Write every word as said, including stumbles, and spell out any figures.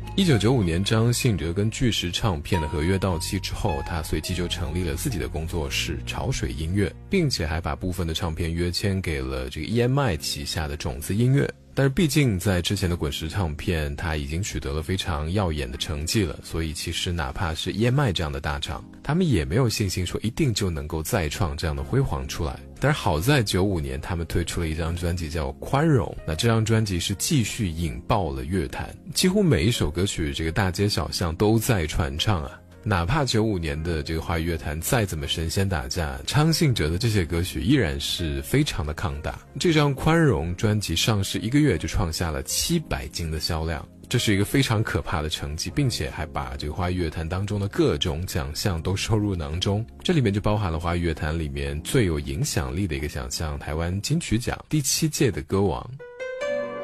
一九九五年，张信哲跟巨石唱片的合约到期之后，他随即就成立了自己的工作室潮水音乐，并且还把部分的唱片约签给了这个 E M I 旗下的种子音乐。但是毕竟在之前的滚石唱片，他已经取得了非常耀眼的成绩了，所以其实哪怕是 E M I 这样的大厂，他们也没有信心说一定就能够再创这样的辉煌出来。但是好在九五年他们推出了一张专辑叫《宽容》，那这张专辑是继续引爆了乐坛，几乎每一首歌曲这个大街小巷都在传唱啊。哪怕九五年的这个华语乐坛再怎么神仙打架，张信哲的这些歌曲依然是非常的抗打。这张《宽容》专辑上市一个月就创下了七百斤的销量，这是一个非常可怕的成绩，并且还把这个华语乐坛当中的各种奖项都收入囊中。这里面就包含了华语乐坛里面最有影响力的一个奖项——台湾金曲奖第七届的歌王。